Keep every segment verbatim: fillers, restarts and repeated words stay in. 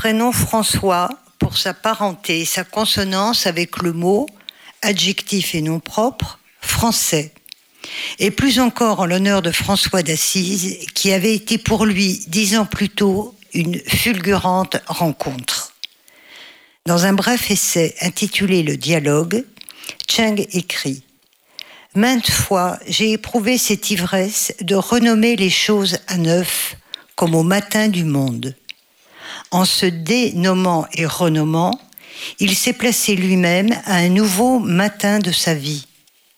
vrai nom François pour sa parenté et sa consonance avec le mot, adjectif et nom propre, français. Et plus encore en l'honneur de François d'Assise, qui avait été pour lui, dix ans plus tôt, une fulgurante rencontre. Dans un bref essai intitulé « Le dialogue », Cheng écrit « Maintes fois, j'ai éprouvé cette ivresse de renommer les choses à neuf, comme au matin du monde. En se dénommant et renommant, il s'est placé lui-même à un nouveau matin de sa vie.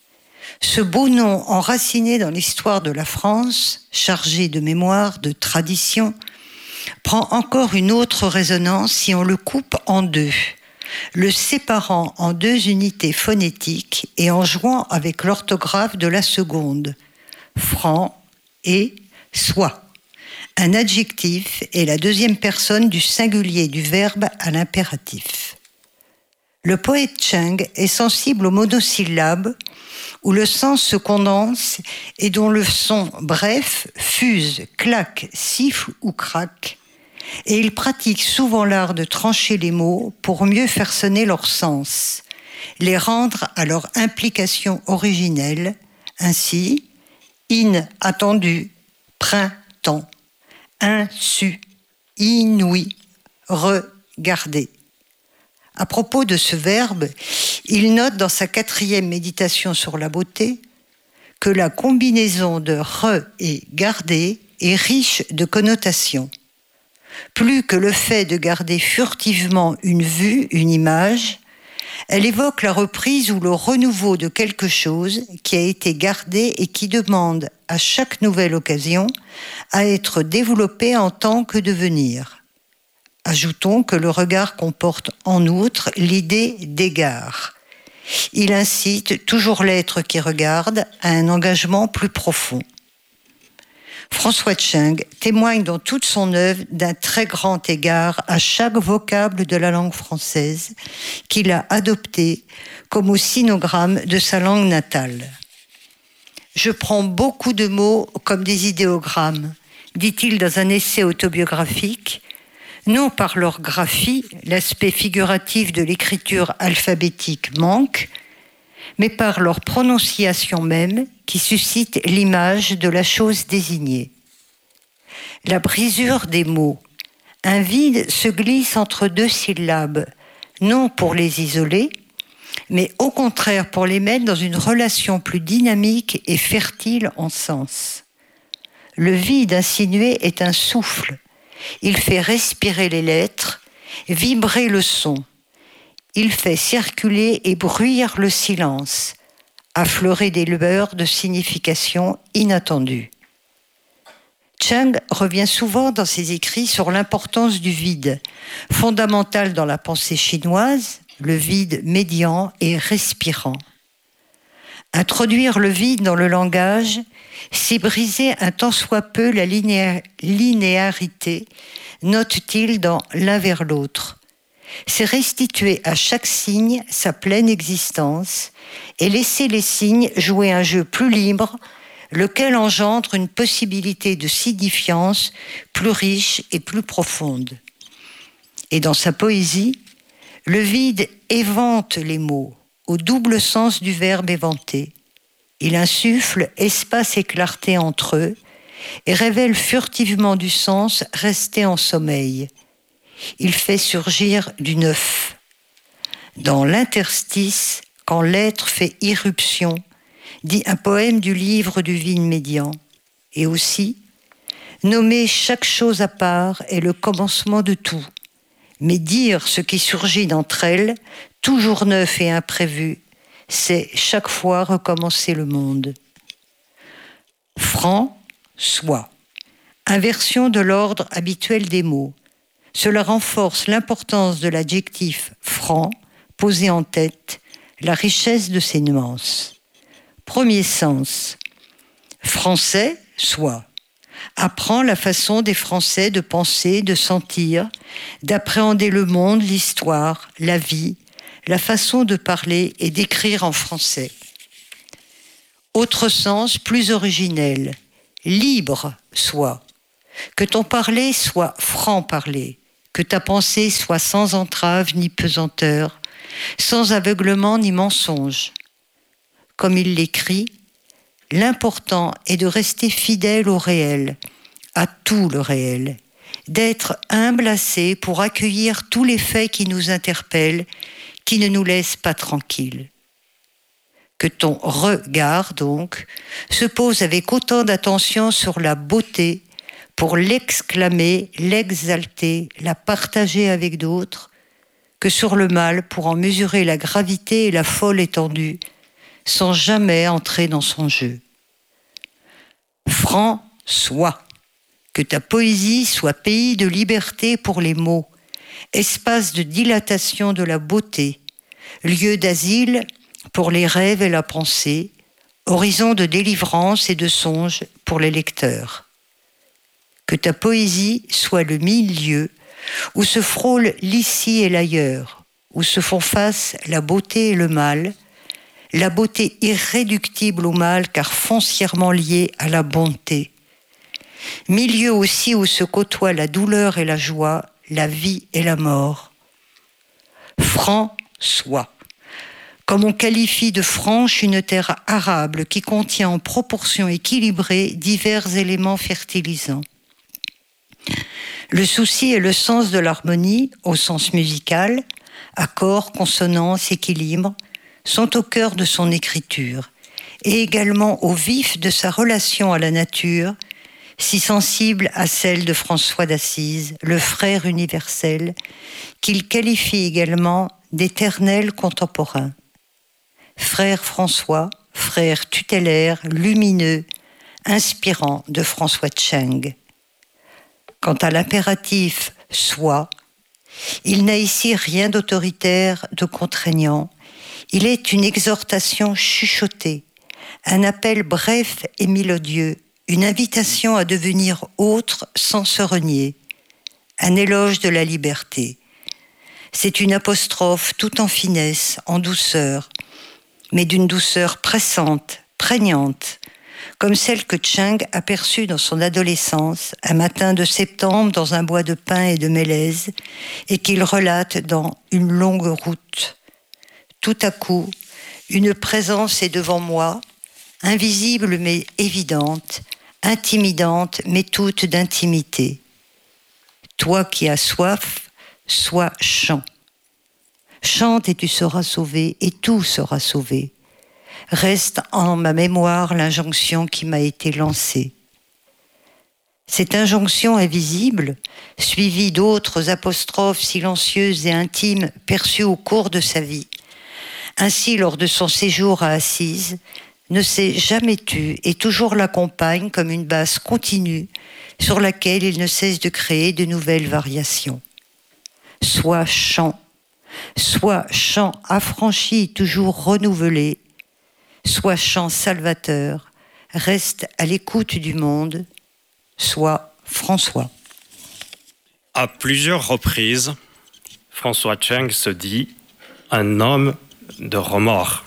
Ce beau nom enraciné dans l'histoire de la France, chargé de mémoire, de tradition, prend encore une autre résonance si on le coupe en deux, le séparant en deux unités phonétiques et en jouant avec l'orthographe de la seconde, franc et soit. Un adjectif est la deuxième personne du singulier du verbe à l'impératif. Le poète Cheng est sensible aux monosyllabes où le sens se condense et dont le son bref fuse, claque, siffle ou craque, et il pratique souvent l'art de trancher les mots pour mieux faire sonner leur sens, les rendre à leur implication originelle, ainsi inattendu, printemps, insu, inouï, regarder. À propos de ce verbe, il note dans sa quatrième méditation sur la beauté que la combinaison de re et garder est riche de connotations. Plus que le fait de garder furtivement une vue, une image, elle évoque la reprise ou le renouveau de quelque chose qui a été gardé et qui demande à chaque nouvelle occasion à être développé en tant que devenir. Ajoutons que le regard comporte en outre l'idée d'égard. Il incite toujours l'être qui regarde à un engagement plus profond. François Cheng témoigne dans toute son œuvre d'un très grand égard à chaque vocable de la langue française qu'il a adopté comme au sinogramme de sa langue natale. « Je prends beaucoup de mots comme des idéogrammes », dit-il dans un essai autobiographique, non par leur graphie, l'aspect figuratif de l'écriture alphabétique manque, mais par leur prononciation même qui suscite l'image de la chose désignée. La brisure des mots, un vide se glisse entre deux syllabes, non pour les isoler, mais au contraire pour les mettre dans une relation plus dynamique et fertile en sens. Le vide insinué est un souffle. Il fait respirer les lettres, vibrer le son. Il fait circuler et bruire le silence, affleurer des lueurs de signification inattendue. Cheng revient souvent dans ses écrits sur l'importance du vide, fondamental dans la pensée chinoise, le vide médian et respirant. Introduire le vide dans le langage, c'est briser un tant soit peu la linéa- linéarité, note-t-il dans L'un vers l'autre. C'est restituer à chaque signe sa pleine existence et laisser les signes jouer un jeu plus libre, lequel engendre une possibilité de signifiance plus riche et plus profonde. Et dans sa poésie, le vide évente les mots, au double sens du verbe éventer. Il insuffle espace et clarté entre eux et révèle furtivement du sens resté en sommeil. Il fait surgir du neuf. Dans l'interstice, quand l'être fait irruption, dit un poème du livre du vide médian. Et aussi, nommer chaque chose à part est le commencement de tout, mais dire ce qui surgit d'entre elles, toujours neuf et imprévu, c'est chaque fois recommencer le monde. Franc, soit. Inversion de l'ordre habituel des mots. Cela renforce l'importance de l'adjectif franc, posé en tête, la richesse de ses nuances. Premier sens. Français, soit. Apprend la façon des Français de penser, de sentir, d'appréhender le monde, l'histoire, la vie, la façon de parler et d'écrire en français. Autre sens plus originel, libre soit, que ton parler soit franc parler, que ta pensée soit sans entrave ni pesanteur, sans aveuglement ni mensonge. Comme il l'écrit, l'important est de rester fidèle au réel, à tout le réel, d'être humble assez pour accueillir tous les faits qui nous interpellent, qui ne nous laissent pas tranquilles. Que ton regard, donc, se pose avec autant d'attention sur la beauté pour l'exclamer, l'exalter, la partager avec d'autres, que sur le mal pour en mesurer la gravité et la folle étendue, sans jamais entrer dans son jeu. Franc, sois. Que ta poésie soit pays de liberté pour les mots, espace de dilatation de la beauté, lieu d'asile pour les rêves et la pensée, horizon de délivrance et de songe pour les lecteurs. Que ta poésie soit le milieu où se frôlent l'ici et l'ailleurs, où se font face la beauté et le mal, la beauté irréductible au mal car foncièrement liée à la bonté. Milieu aussi où se côtoient la douleur et la joie, la vie et la mort. Franc soit. Comme on qualifie de franche une terre arable qui contient en proportion équilibrée divers éléments fertilisants. Le souci et le sens de l'harmonie, au sens musical, accords, consonances, équilibre, sont au cœur de son écriture, et également au vif de sa relation à la nature, si sensible à celle de François d'Assise, le frère universel, qu'il qualifie également d'éternel contemporain. Frère François, frère tutélaire, lumineux, inspirant de François Tcheng. Quant à l'impératif « soit », il n'a ici rien d'autoritaire, de contraignant. Il est une exhortation chuchotée, un appel bref et mélodieux, une invitation à devenir autre sans se renier, un éloge de la liberté. C'est une apostrophe tout en finesse, en douceur, mais d'une douceur pressante, prégnante, comme celle que Tcheng aperçut dans son adolescence, un matin de septembre dans un bois de pin et de mélèze, et qu'il relate dans Une longue route. Tout à coup, une présence est devant moi, invisible mais évidente, intimidante mais toute d'intimité. Toi qui as soif, sois chant. Chante et tu seras sauvé, et tout sera sauvé. Reste en ma mémoire l'injonction qui m'a été lancée. Cette injonction invisible, suivie d'autres apostrophes silencieuses et intimes perçues au cours de sa vie, ainsi lors de son séjour à Assise, ne s'est jamais tue et toujours l'accompagne comme une base continue sur laquelle il ne cesse de créer de nouvelles variations. Soit chant, soit chant affranchi, toujours renouvelé, soit chant salvateur, reste à l'écoute du monde, soit François. À plusieurs reprises, François Tcheng se dit un homme de remords.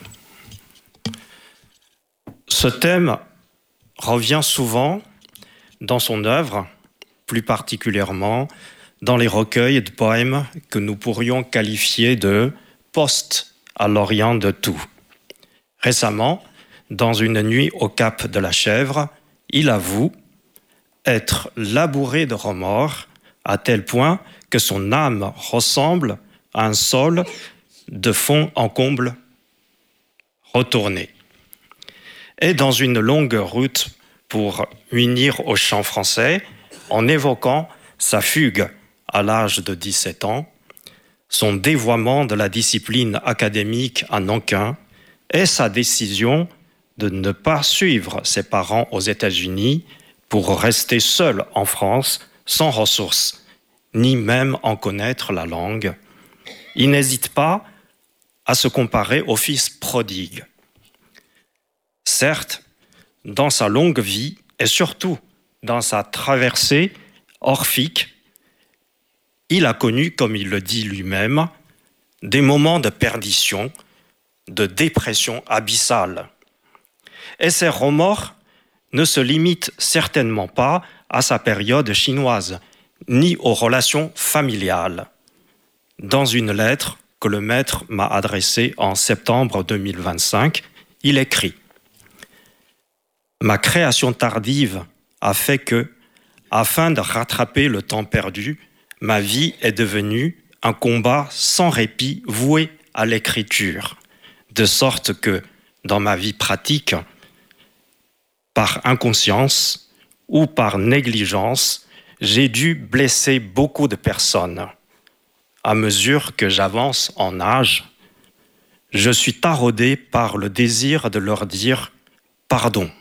Ce thème revient souvent dans son œuvre, plus particulièrement dans les recueils de poèmes que nous pourrions qualifier de post à l'Orient de tout. Récemment, dans Une nuit au cap de la Chèvre, il avoue être labouré de remords à tel point que son âme ressemble à un sol de fond en comble retourné. Et dans Une longue route pour unir au chant français, en évoquant sa fugue à l'âge de dix-sept ans, son dévoiement de la discipline académique à Nankin et sa décision de ne pas suivre ses parents aux États-Unis pour rester seul en France, sans ressources, ni même en connaître la langue. Il n'hésite pas à se comparer au fils prodigue. Certes, dans sa longue vie et surtout dans sa traversée orphique, il a connu, comme il le dit lui-même, des moments de perdition, de dépression abyssale. Et ces remords ne se limitent certainement pas à sa période chinoise, ni aux relations familiales. Dans une lettre que le maître m'a adressée en septembre deux mille vingt-cinq, il écrit « Ma création tardive a fait que, afin de rattraper le temps perdu, ma vie est devenue un combat sans répit voué à l'écriture, de sorte que, dans ma vie pratique, par inconscience ou par négligence, j'ai dû blesser beaucoup de personnes. À mesure que j'avance en âge, je suis taraudé par le désir de leur dire pardon.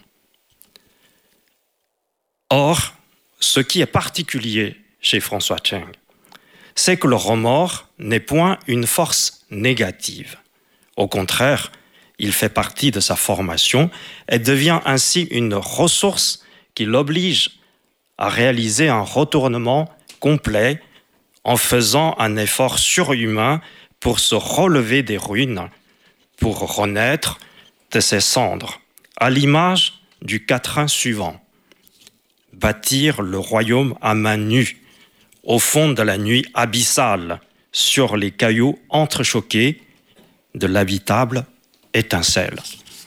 Or, ce qui est particulier chez François Cheng, c'est que le remords n'est point une force négative. Au contraire, il fait partie de sa formation et devient ainsi une ressource qui l'oblige à réaliser un retournement complet en faisant un effort surhumain pour se relever des ruines, pour renaître de ses cendres, à l'image du quatrain suivant. Bâtir le royaume à main nue, au fond de la nuit abyssale, sur les cailloux entrechoqués de l'habitable étincelle.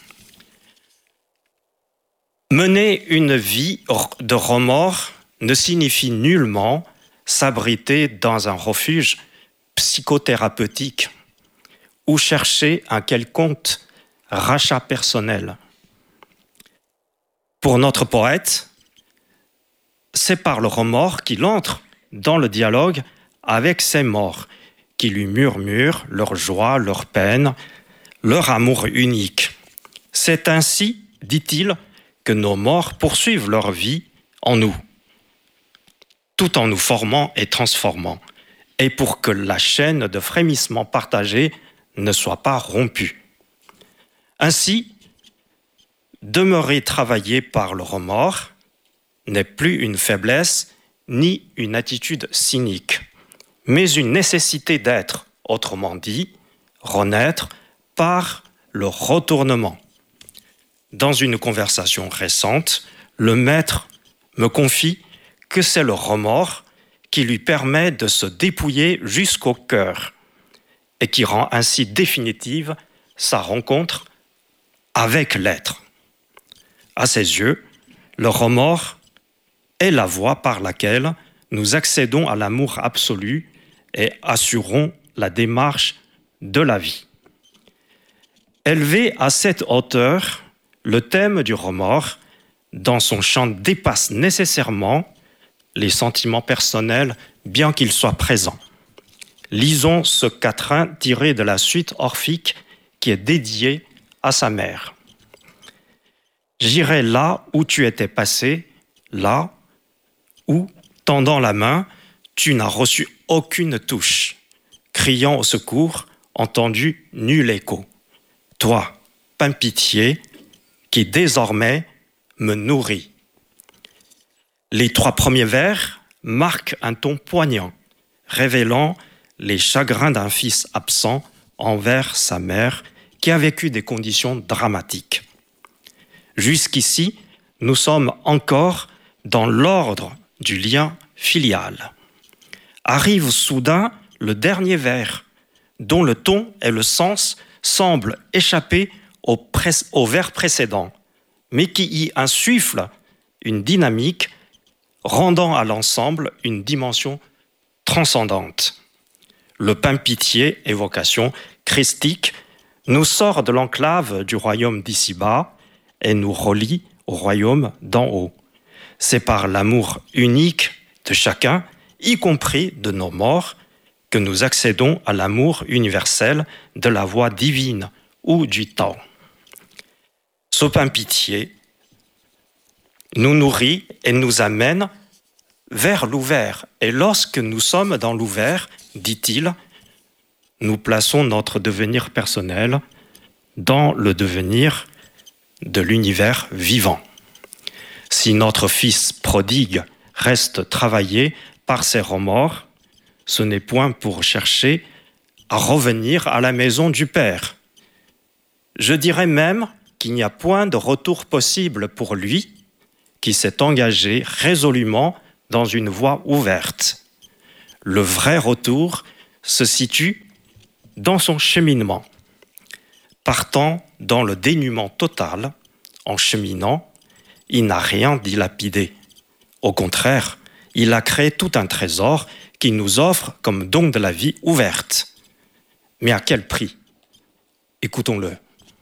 Mener une vie de remords ne signifie nullement s'abriter dans un refuge psychothérapeutique ou chercher un quelconque rachat personnel. Pour notre poète, c'est par le remords qu'il entre dans le dialogue avec ses morts, qui lui murmurent leur joie, leur peine, leur amour unique. C'est ainsi, dit-il, que nos morts poursuivent leur vie en nous, tout en nous formant et transformant, et pour que la chaîne de frémissement partagé ne soit pas rompue. Ainsi, demeurer travaillé par le remords n'est plus une faiblesse ni une attitude cynique, mais une nécessité d'être, autrement dit, renaître par le retournement. Dans une conversation récente, le maître me confie que c'est le remords qui lui permet de se dépouiller jusqu'au cœur et qui rend ainsi définitive sa rencontre avec l'être. À ses yeux, le remords est la voie par laquelle nous accédons à l'amour absolu et assurons la démarche de la vie. Élevé à cette hauteur, le thème du remords, dans son champ, dépasse nécessairement les sentiments personnels, bien qu'ils soient présents. Lisons ce quatrain tiré de la suite orphique qui est dédiée à sa mère. J'irai là où tu étais passé, là où, tendant la main, tu n'as reçu aucune touche, criant au secours, entendu nul écho. Toi, pain pitié, qui désormais me nourrit. Les trois premiers vers marquent un ton poignant, révélant les chagrins d'un fils absent envers sa mère qui a vécu des conditions dramatiques. Jusqu'ici, nous sommes encore dans l'ordre du lien filial. Arrive soudain le dernier vers, dont le ton et le sens semblent échapper au, pré- au vers précédent, mais qui y insuffle une dynamique rendant à l'ensemble une dimension transcendante. Le pain pitié, évocation christique, nous sort de l'enclave du royaume d'ici-bas et nous relie au royaume d'en haut. C'est par l'amour unique de chacun, y compris de nos morts, que nous accédons à l'amour universel de la voix divine ou du Tao. Ce pain pitié nous nourrit et nous amène vers l'ouvert. Et lorsque nous sommes dans l'ouvert, dit-il, nous plaçons notre devenir personnel dans le devenir de l'univers vivant. Si notre fils prodigue reste travaillé par ses remords, ce n'est point pour chercher à revenir à la maison du Père. Je dirais même qu'il n'y a point de retour possible pour lui qui s'est engagé résolument dans une voie ouverte. Le vrai retour se situe dans son cheminement. Partant dans le dénuement total, en cheminant, il n'a rien dilapidé. Au contraire, il a créé tout un trésor qui nous offre comme don de la vie ouverte. Mais à quel prix? Écoutons-le.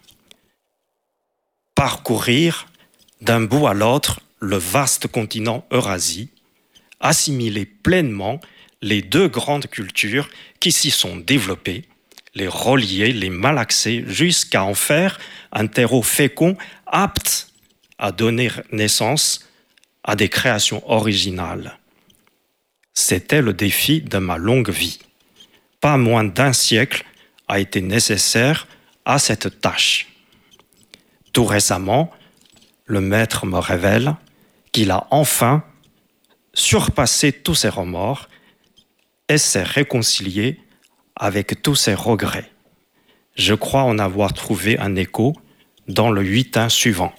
Parcourir d'un bout à l'autre le vaste continent Eurasie, assimiler pleinement les deux grandes cultures qui s'y sont développées, les relier, les malaxer, jusqu'à en faire un terreau fécond apte à donner naissance à des créations originales. C'était le défi de ma longue vie. Pas moins d'un siècle a été nécessaire à cette tâche. Tout récemment, le maître me révèle qu'il a enfin surpassé tous ses remords et s'est réconcilié avec tous ses regrets. Je crois en avoir trouvé un écho dans le huitain suivant.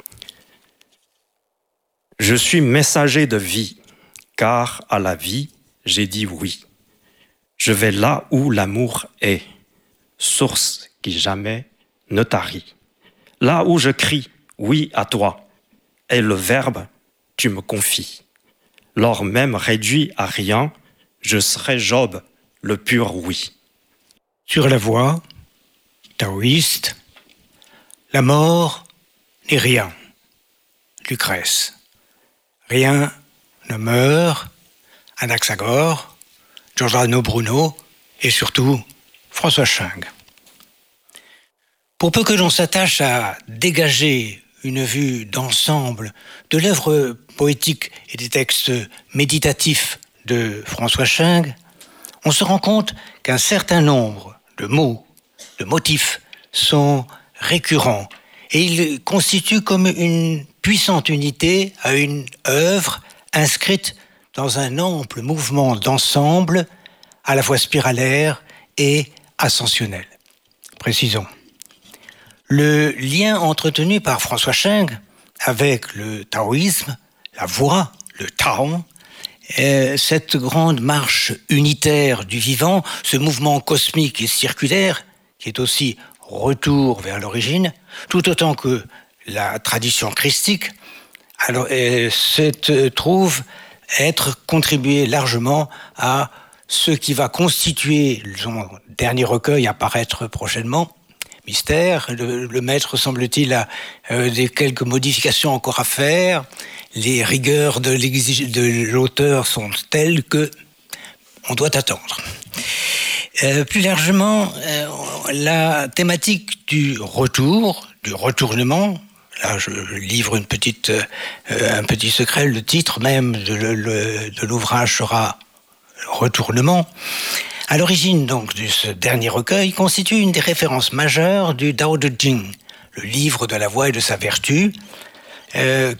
Je suis messager de vie, car à la vie, j'ai dit oui. Je vais là où l'amour est, source qui jamais ne tarit. Là où je crie oui à toi, et le verbe tu me confies. Lors même réduit à rien, je serai Job, le pur oui. Sur la voie taoïste, la mort n'est rien. Lucrèce. Rien ne meurt. Anaxagore, Giordano Bruno et surtout François Sching. Pour peu que l'on s'attache à dégager une vue d'ensemble de l'œuvre poétique et des textes méditatifs de François Sching, on se rend compte qu'un certain nombre de mots, de motifs sont récurrents et ils constituent comme une puissante unité à une œuvre inscrite dans un ample mouvement d'ensemble à la fois spiralaire et ascensionnel. Précisons. Le lien entretenu par François Sching avec le taoïsme, la voie, le Tao, euh, cette grande marche unitaire du vivant, ce mouvement cosmique et circulaire, qui est aussi retour vers l'origine, tout autant que la tradition christique, alors, euh, cette, trouve être contribué largement à ce qui va constituer son dernier recueil à paraître prochainement, Mystère. Le, le maître, semble-t-il, a euh, des quelques modifications encore à faire. Les rigueurs de, de l'auteur sont telles que on doit attendre. Euh, plus largement, euh, la thématique du retour, du retournement, là je livre une petite, euh, un petit secret, le titre même de, le, de l'ouvrage sera « Retournement ». À l'origine donc de ce dernier recueil constitue une des références majeures du Tao Te Ching, le livre de la voie et de sa vertu. Euh,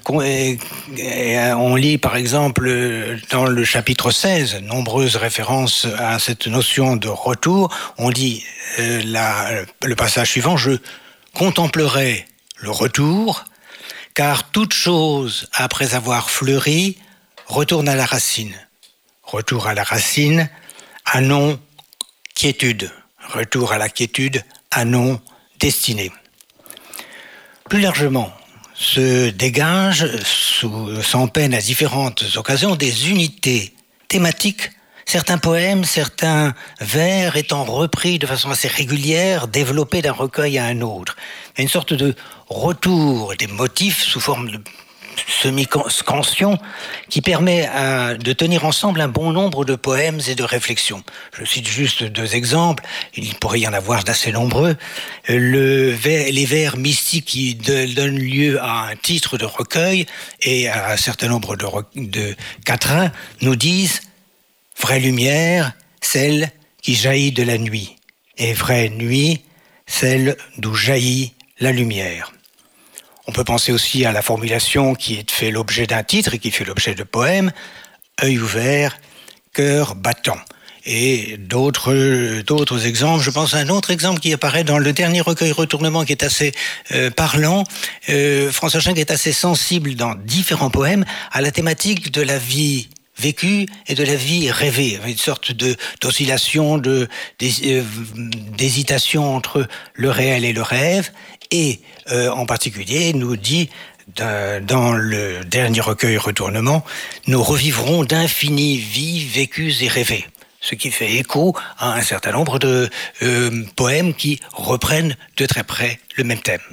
on lit par exemple dans le chapitre seize nombreuses références à cette notion de retour. On lit euh, la, le passage suivant: je contemplerai le retour, car toute chose après avoir fleuri retourne à la racine. Retour à la racine, à non quiétude. Retour à la quiétude, à non destinée. Plus largement, se dégagent, sous, sans peine à différentes occasions, des unités thématiques, certains poèmes, certains vers étant repris de façon assez régulière, développés d'un recueil à un autre. Il y a une sorte de retour des motifs sous forme de semi-scansion qui permet à, de tenir ensemble un bon nombre de poèmes et de réflexions. Je cite juste deux exemples, il pourrait y en avoir d'assez nombreux. Le vers, les vers mystiques qui de, donnent lieu à un titre de recueil et à un certain nombre de, de quatrains nous disent « Vraie lumière, celle qui jaillit de la nuit, et vraie nuit, celle d'où jaillit la lumière ». On peut penser aussi à la formulation qui fait l'objet d'un titre et qui fait l'objet de poèmes, œil ouvert, cœur battant. Et d'autres, d'autres exemples. Je pense à un autre exemple qui apparaît dans le dernier recueil Retournement, qui est assez euh, parlant. Euh, François Sching est assez sensible dans différents poèmes à la thématique de la vie vécue et de la vie rêvée, une sorte de, d'oscillation, de, d'hésitation entre le réel et le rêve, et euh, en particulier nous dit dans le dernier recueil Retournement, nous revivrons d'infinies vies vécues et rêvées. Ce qui fait écho à un certain nombre de euh, poèmes qui reprennent de très près le même thème.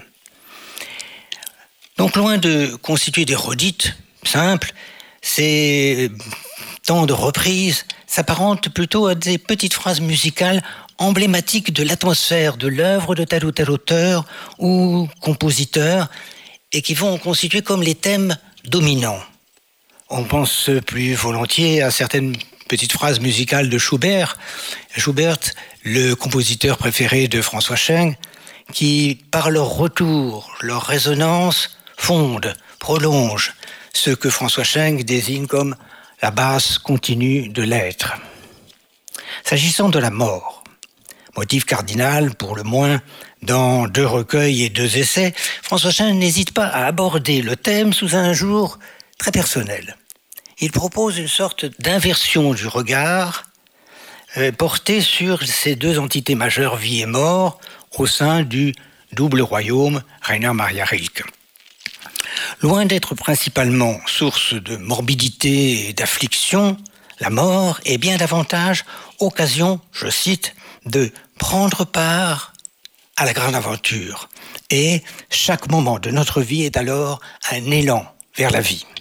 Donc loin de constituer des redites simples, ces temps de reprise s'apparentent plutôt à des petites phrases musicales emblématiques de l'atmosphère de l'œuvre de tel ou tel auteur ou compositeur, et qui vont constituer comme les thèmes dominants. On pense plus volontiers à certaines petites phrases musicales de Schubert. Schubert, le compositeur préféré de François Scheng, qui, par leur retour, leur résonance, fondent, prolongent ce que François Scheng désigne comme la base continue de l'être. S'agissant de la mort, motif cardinal pour le moins dans deux recueils et deux essais, François Scheng n'hésite pas à aborder le thème sous un jour très personnel. Il propose une sorte d'inversion du regard euh, porté sur ces deux entités majeures, vie et mort, au sein du double royaume Rainer Maria Rilke. Loin d'être principalement source de morbidité et d'affliction, la mort est bien davantage occasion, je cite, de prendre part à la grande aventure. Et chaque moment de notre vie est alors un élan vers la vie.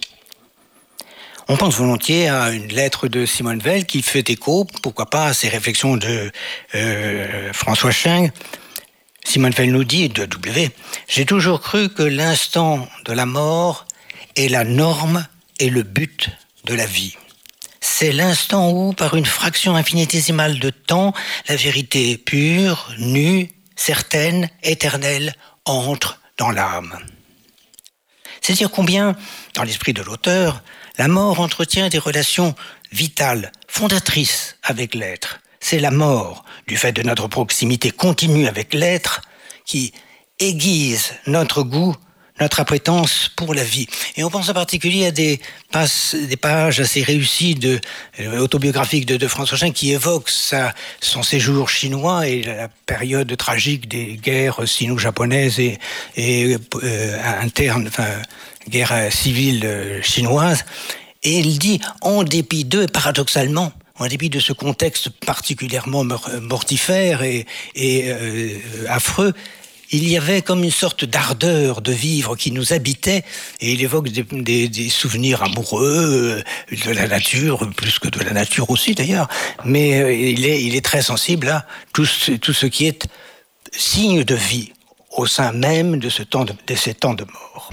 On pense volontiers à une lettre de Simone Weil qui fait écho, pourquoi pas, à ces réflexions de euh, François Scheng. Simone Weil nous dit, de W, « J'ai toujours cru que l'instant de la mort est la norme et le but de la vie. C'est l'instant où, par une fraction infinitésimale de temps, la vérité pure, nue, certaine, éternelle, entre dans l'âme. » C'est dire combien, dans l'esprit de l'auteur, la mort entretient des relations vitales, fondatrices avec l'être. C'est la mort, du fait de notre proximité continue avec l'être, qui aiguise notre goût, notre appétence pour la vie. Et on pense en particulier à des, passes, des pages assez réussies de, euh, autobiographiques de, de François Scheng qui évoquent sa, son séjour chinois et la période tragique des guerres sino-japonaises et, et euh, internes, enfin, guerre civile euh, chinoise. Et il dit, en dépit d'eux, paradoxalement, en dépit de ce contexte particulièrement mortifère et, et euh, affreux, il y avait comme une sorte d'ardeur de vivre qui nous habitait, et il évoque des, des, des souvenirs amoureux de la nature, plus que de la nature aussi d'ailleurs, mais il est, il est très sensible à tout ce, tout ce qui est signe de vie au sein même de, ce temps de, de ces temps de mort.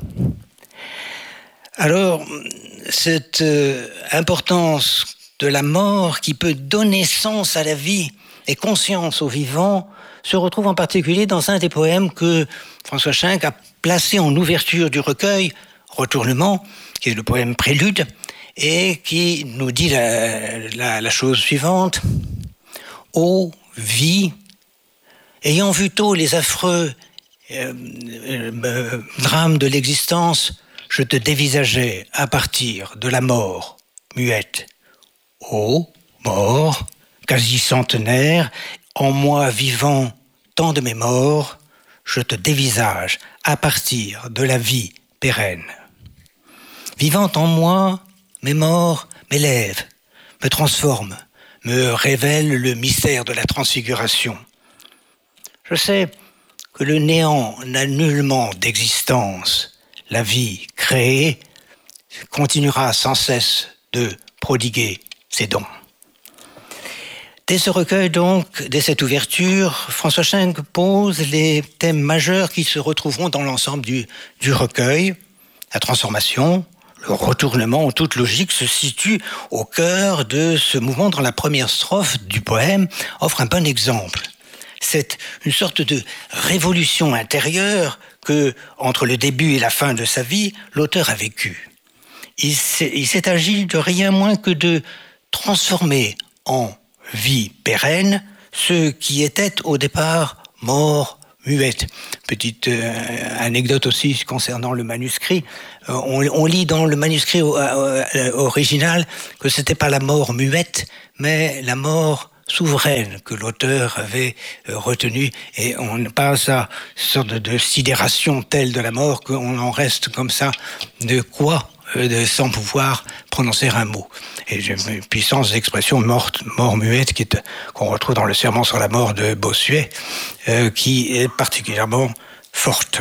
Alors, cette euh, importance de la mort qui peut donner sens à la vie et conscience aux vivants se retrouve en particulier dans un des poèmes que François Scheng a placé en ouverture du recueil Retournement, qui est le poème Prélude, et qui nous dit la, la, la chose suivante. « Ô vie, ayant vu tôt les affreux euh, euh, drames de l'existence, je te dévisageais à partir de la mort muette. Ô mort, quasi centenaire, en moi vivant tant de mes morts, je te dévisage à partir de la vie pérenne. Vivant en moi, mes morts m'élèvent, me transforment, me révèlent le mystère de la transfiguration. Je sais que le néant n'a nullement d'existence. La vie créée continuera sans cesse de prodiguer ses dons. Dès ce recueil, donc, dès cette ouverture, François Scheng pose les thèmes majeurs qui se retrouveront dans l'ensemble du, du recueil. La transformation, le retournement en toute logique se situe au cœur de ce mouvement dont la première strophe du poème offre un bon exemple. C'est une sorte de révolution intérieure que, entre le début et la fin de sa vie, l'auteur a vécu. Il s'est, il s'est agi de rien moins que de transformer en vie pérenne ce qui était au départ mort muette. Petite euh, anecdote aussi concernant le manuscrit. Euh, on, on lit dans le manuscrit euh, euh, original que c'était pas la mort muette, mais la mort souveraine que l'auteur avait euh, retenue. Et on passe à une sorte de, de sidération telle de la mort qu'on en reste comme ça, de quoi euh, de, sans pouvoir prononcer un mot. Et j'ai une puissance d'expression morte, mort muette, qui est, qu'on retrouve dans le Sermon sur la mort de Bossuet, euh, qui est particulièrement forte.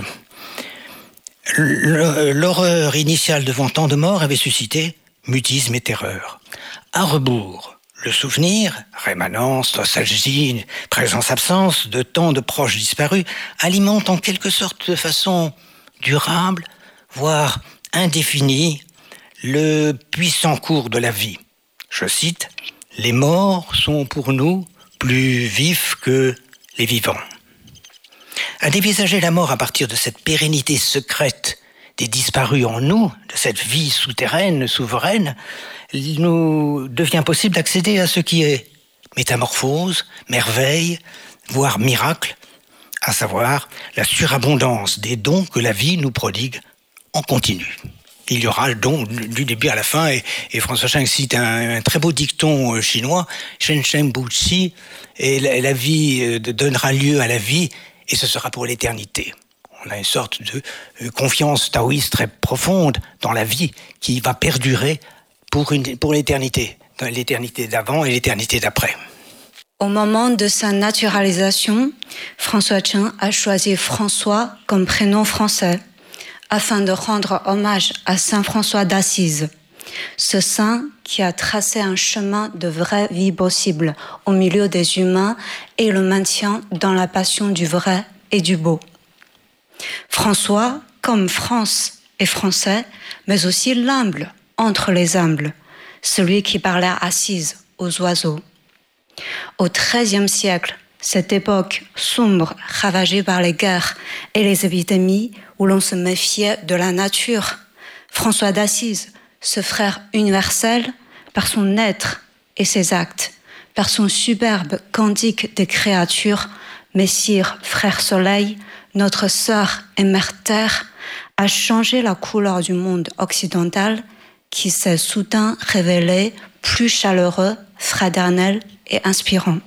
L'horreur initiale devant tant de morts avait suscité mutisme et terreur. À rebours, le souvenir, rémanence, nostalgie, présence-absence de tant de proches disparus, alimente en quelque sorte de façon durable, voire indéfinie, le puissant cours de la vie. Je cite, « Les morts sont pour nous plus vifs que les vivants ». À dévisager la mort à partir de cette pérennité secrète des disparus en nous, de cette vie souterraine, souveraine, il nous devient possible d'accéder à ce qui est métamorphose, merveille, voire miracle, à savoir la surabondance des dons que la vie nous prodigue en continu. Il y aura le don du début à la fin, et, et François Chang cite un, un très beau dicton chinois, Shen Shen Bu Qi, et la, la vie donnera lieu à la vie, et ce sera pour l'éternité. On a une sorte de confiance taoïste très profonde dans la vie qui va perdurer pour, une, pour l'éternité, dans l'éternité d'avant et l'éternité d'après. Au moment de sa naturalisation, François Chang a choisi François comme prénom français, afin de rendre hommage à Saint François d'Assise, ce saint qui a tracé un chemin de vraie vie possible au milieu des humains et le maintien dans la passion du vrai et du beau. François, comme France et Français, mais aussi l'humble entre les humbles, celui qui parlait assise aux oiseaux. Au treizième siècle, cette époque sombre, ravagée par les guerres et les épidémies, où l'on se méfiait de la nature, François d'Assise, ce frère universel, par son être et ses actes, par son superbe cantique des créatures, Messire, frère soleil, notre sœur et mère terre, a changé la couleur du monde occidental qui s'est soudain révélé plus chaleureux, fraternel et inspirant.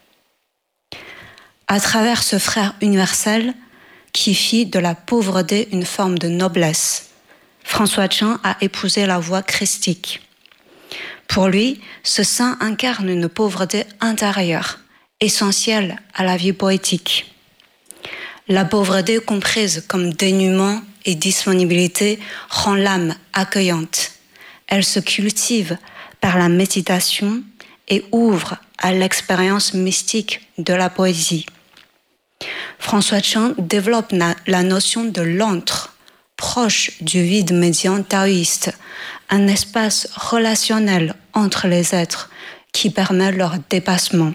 À travers ce frère universel qui fit de la pauvreté une forme de noblesse, François Chang a épousé la voie christique. Pour lui, ce saint incarne une pauvreté intérieure, essentielle à la vie poétique. La pauvreté comprise comme dénuement et disponibilité rend l'âme accueillante. Elle se cultive par la méditation et ouvre à l'expérience mystique de la poésie. François Chang développe la notion de l'antre, proche du vide médian taoïste, un espace relationnel entre les êtres qui permet leur dépassement.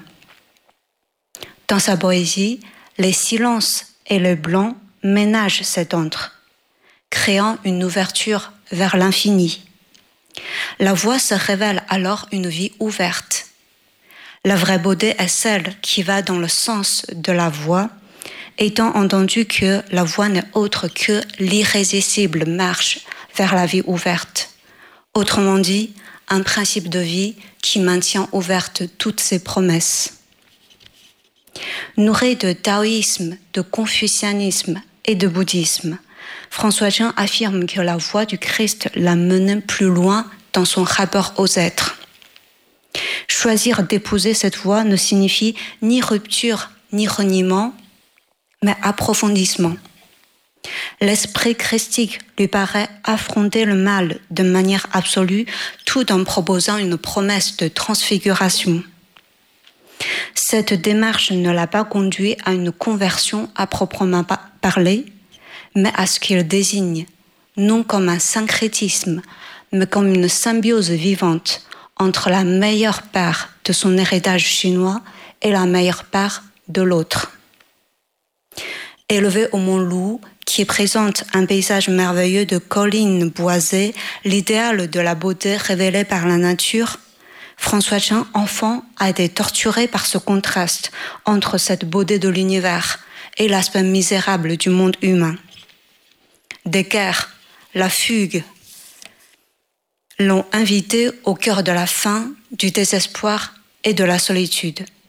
Dans sa poésie, les silences et le blanc ménagent cet antre, créant une ouverture vers l'infini. La voix se révèle alors une vie ouverte. La vraie beauté est celle qui va dans le sens de la voix, étant entendu que la voix n'est autre que l'irrésistible marche vers la vie ouverte. Autrement dit, un principe de vie qui maintient ouvertes toutes ses promesses. Nourri de taoïsme, de confucianisme et de bouddhisme, François Chang affirme que la voix du Christ l'a mené plus loin dans son rapport aux êtres. Choisir d'épouser cette voie ne signifie ni rupture ni reniement, mais approfondissement. L'esprit christique lui paraît affronter le mal de manière absolue tout en proposant une promesse de transfiguration. Cette démarche ne l'a pas conduit à une conversion à proprement parler, mais à ce qu'il désigne, non comme un syncrétisme, mais comme une symbiose vivante entre la meilleure part de son héritage chinois et la meilleure part de l'autre. Élevé au mont Lou, qui présente un paysage merveilleux de collines boisées, l'idéal de la beauté révélée par la nature, François Chang, enfant, a été torturé par ce contraste entre cette beauté de l'univers et l'aspect misérable du monde humain. Des guerres, la fugue, l'ont invité au cœur de la faim, du désespoir et de la solitude.